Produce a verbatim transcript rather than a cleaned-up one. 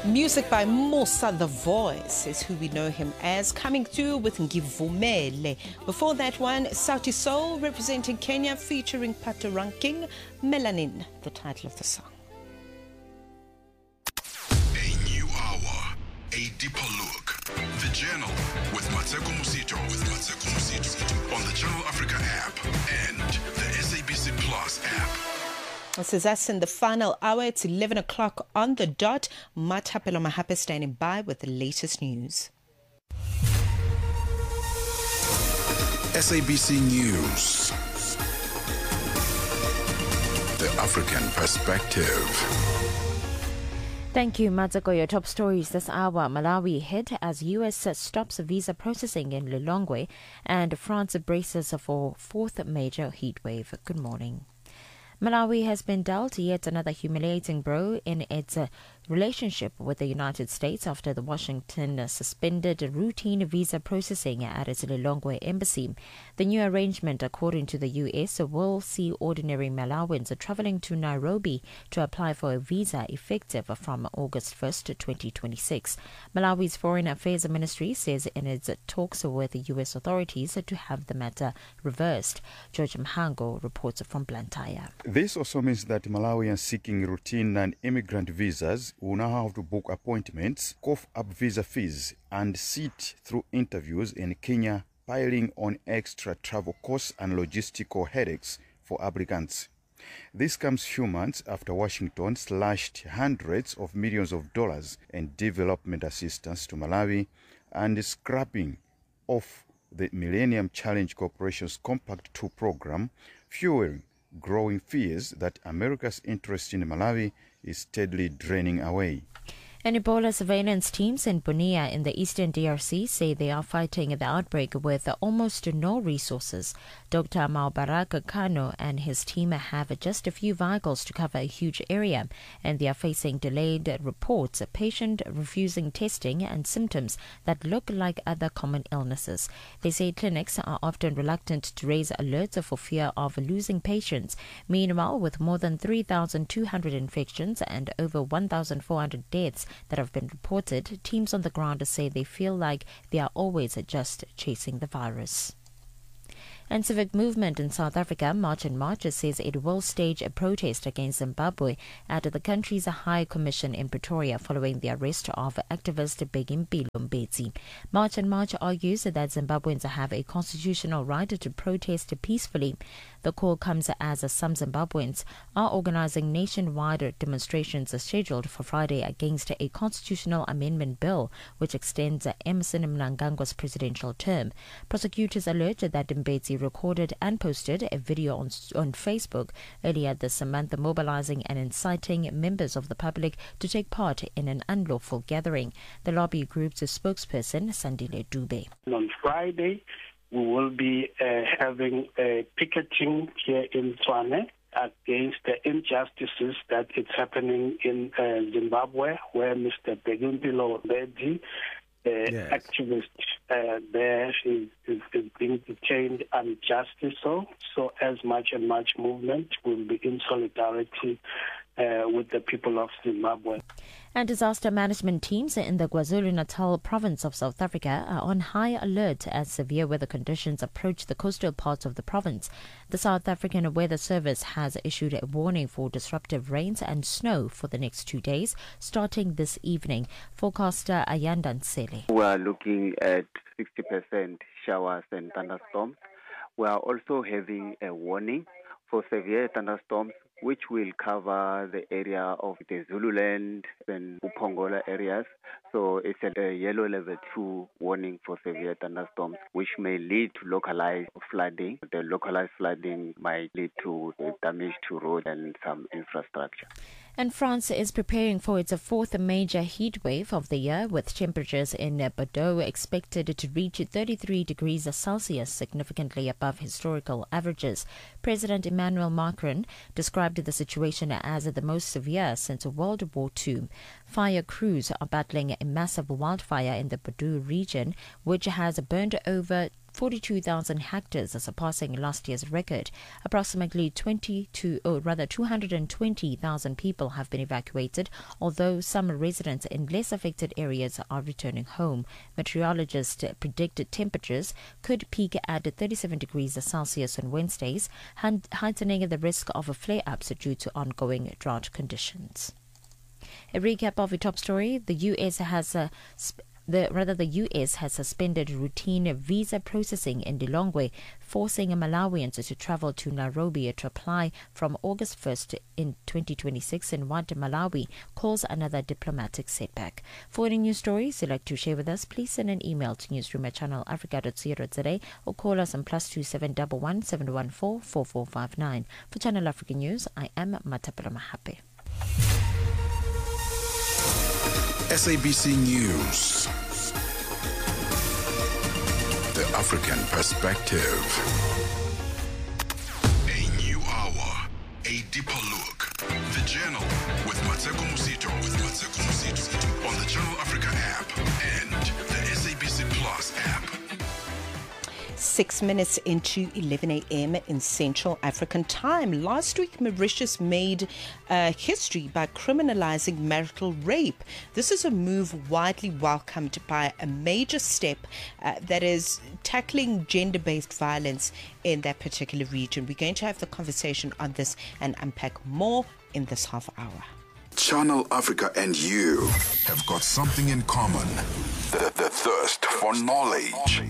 Music by Musa The Voice is who we know him as, coming through with Ngivumele. Before that one, Sauti Soul representing Kenya featuring Pato Ranking, Melanin, the title of the song. A new hour, a deeper look. The Journal with Mateko Musito, with Mateko Musito on the Channel Africa app and the S A B C Plus app. This is us in the final hour. It's eleven o'clock on the dot. Matapelo Mahape standing by with the latest news. S A B C News. The African Perspective. Thank you, Mazako. Your top stories this hour. Malawi hit as U S stops visa processing in Lilongwe and France braces for fourth major heat wave. Good morning. Malawi has been dealt yet another humiliating blow in its uh, relationship with the United States after the Washington uh, suspended routine visa processing at its Lilongwe embassy. The new arrangement, according to the U S, will see ordinary Malawians traveling to Nairobi to apply for a visa effective from August first, twenty twenty-six. Malawi's Foreign Affairs Ministry says in its talks with the U S authorities to have the matter reversed. George Mhango reports from Blantyre. This also means that Malawians seeking routine and immigrant visas will now have to book appointments, cough up visa fees, and sit through interviews in Kenya, piling on extra travel costs and logistical headaches for applicants. This comes few months after Washington slashed hundreds of millions of dollars in development assistance to Malawi and scrapping off the Millennium Challenge Corporation's Compact two program, fueling growing fears that America's interest in Malawi is steadily draining away. And Ebola surveillance teams in Bunia in the eastern D R C say they are fighting the outbreak with almost no resources. Doctor Maubarak Kano and his team have just a few vehicles to cover a huge area, and they are facing delayed reports, a patient refusing testing and symptoms that look like other common illnesses. They say clinics are often reluctant to raise alerts for fear of losing patients. Meanwhile, with more than three thousand two hundred infections and over one thousand four hundred deaths that have been reported, teams on the ground say they feel like they are always just chasing the virus. And Civic Movement in South Africa, March and March, says it will stage a protest against Zimbabwe at the country's High Commission in Pretoria following the arrest of activist Begimpilo Mbetsi. March and March argues that Zimbabweans have a constitutional right to protest peacefully. The call comes as some Zimbabweans are organizing nationwide demonstrations scheduled for Friday against a constitutional amendment bill which extends Emmerson Mnangagwa's presidential term. Prosecutors allege that Mbetsi recorded and posted a video on, on Facebook earlier this month mobilizing and inciting members of the public to take part in an unlawful gathering. The lobby group's spokesperson, Sandile Dube. On Friday, we will be uh, having a picketing here in Tshwane against the injustices that it's happening in uh, Zimbabwe, where Mister Begimpilo Mbetsi, the yes. activist uh, there is, is, is being detained unjustly. So, so as much and much movement will be in solidarity uh, with the people of Zimbabwe. And disaster management teams in the KwaZulu-Natal province of South Africa are on high alert as severe weather conditions approach the coastal parts of the province. The South African Weather Service has issued a warning for disruptive rains and snow for the next two days, starting this evening. Forecaster Ayanda Nsele. We are looking at sixty percent showers and thunderstorms. We are also having a warning for severe thunderstorms, which will cover the area of the Zululand and Upongola areas. So it's a yellow level two warning for severe thunderstorms, which may lead to localized flooding. The localized flooding might lead to damage to roads and some infrastructure. And France is preparing for its fourth major heat wave of the year, with temperatures in Bordeaux expected to reach thirty-three degrees Celsius, significantly above historical averages. President Emmanuel Macron described the situation as the most severe since World War Two. Fire crews are battling a massive wildfire in the Bordeaux region, which has burned over forty-two thousand hectares, surpassing last year's record. Approximately twenty-two, or rather two hundred twenty thousand people have been evacuated, although some residents in less affected areas are returning home. Meteorologists predicted temperatures could peak at thirty-seven degrees Celsius on Wednesdays, heightening the risk of flare-ups due to ongoing drought conditions. A recap of the top story: the U S has a sp- The, rather, the U S has suspended routine visa processing in Lilongwe, forcing Malawians to travel to Nairobi to apply from August first in twenty twenty-six in what Malawi calls another diplomatic setback. For any news stories you'd like to share with us, please send an email to newsroom at channel africa dot co dot za or call us on plus two seven one one seven one four four four five nine. For Channel Africa News, I am Matapela Mahape. S A B C News. The African Perspective. A new hour, a deeper look. The Journal with Mateko Musito, with Mateko Musito on the Channel Africa app and the S A B C Plus app. Six minutes into eleven a.m. in Central African time. Last week, Mauritius made uh, history by criminalizing marital rape. This is a move widely welcomed by a major step uh, that is tackling gender-based violence in that particular region. We're going to have the conversation on this and unpack more in this half hour. Channel Africa and you have got something in common. The, the thirst for knowledge.